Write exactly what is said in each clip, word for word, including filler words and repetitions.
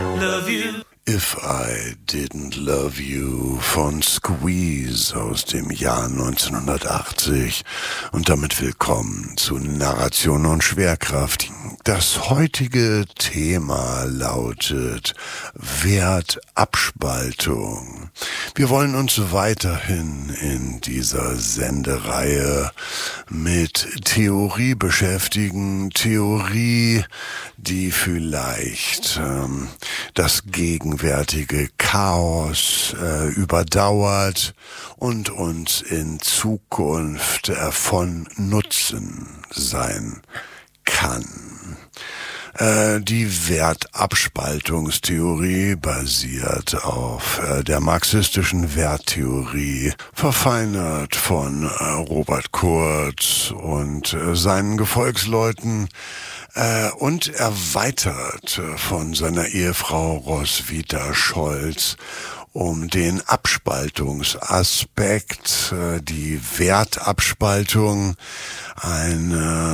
love you. If I Didn't Love You von Squeeze aus dem Jahr neunzehnhundertachtzig. Und damit willkommen zu Narration und Schwerkraft. Das heutige Thema lautet Wertabspaltung. Wir wollen uns weiterhin in dieser Sendereihe mit Theorie beschäftigen. Theorie, die vielleicht ähm, das gegenwärtige Chaos äh, überdauert und uns in Zukunft äh, von Nutzen sein kann. Äh, die Wertabspaltungstheorie basiert auf äh, der marxistischen Werttheorie, verfeinert von äh, Robert Kurz und äh, seinen Gefolgsleuten äh, und erweitert äh, von seiner Ehefrau Roswitha Scholz um den Abspaltungsaspekt, äh, die Wertabspaltung, ein äh,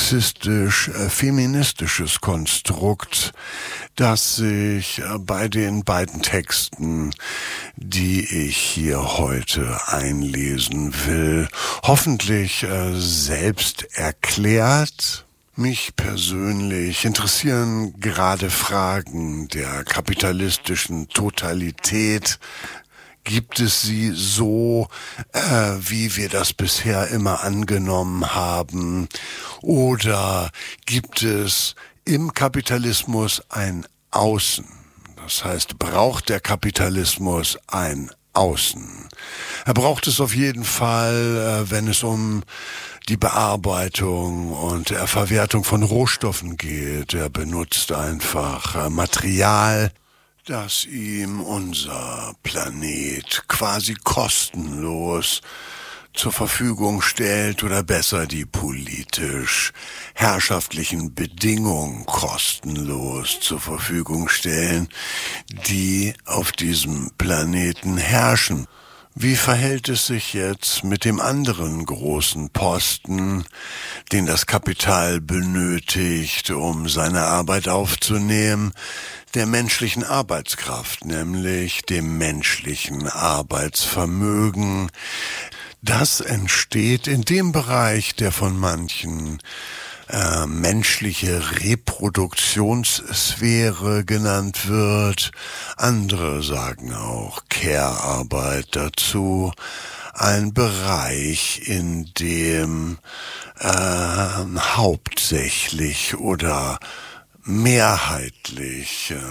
marxistisch-feministisches Konstrukt, das sich äh, bei den beiden Texten, die ich hier heute einlesen will, hoffentlich äh, selbst erklärt. Mich persönlich interessieren gerade Fragen der kapitalistischen Totalität. Gibt es sie so, äh, wie wir das bisher immer angenommen haben? Oder gibt es im Kapitalismus ein Außen? Das heißt, braucht der Kapitalismus ein Außen? Er braucht es auf jeden Fall, äh, wenn es um die Bearbeitung und der Verwertung von Rohstoffen geht. Er benutzt einfach Material, das ihm unser Planet quasi kostenlos zur Verfügung stellt, oder besser die politisch herrschaftlichen Bedingungen kostenlos zur Verfügung stellen, die auf diesem Planeten herrschen. Wie verhält es sich jetzt mit dem anderen großen Posten, den das Kapital benötigt, um seine Arbeit aufzunehmen, der menschlichen Arbeitskraft, nämlich dem menschlichen Arbeitsvermögen? Das entsteht in dem Bereich, der von manchen Äh, menschliche Reproduktionssphäre genannt wird. Andere sagen auch Care-Arbeit dazu. Ein Bereich, in dem äh, hauptsächlich oder mehrheitlich äh,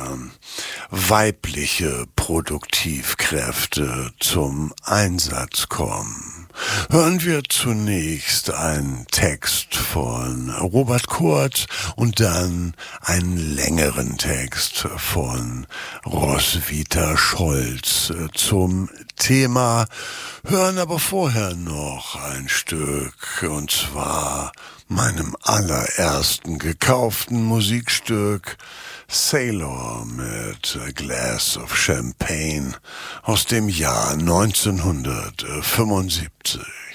weibliche Produktivkräfte zum Einsatz kommen. Hören wir zunächst einen Text von Robert Kurz und dann einen längeren Text von Roswitha Scholz zum Thema, hören aber vorher noch ein Stück, und zwar meinem allerersten gekauften Musikstück, Sailor mit A Glass of Champagne aus dem Jahr neunzehnhundertfünfundsiebzig.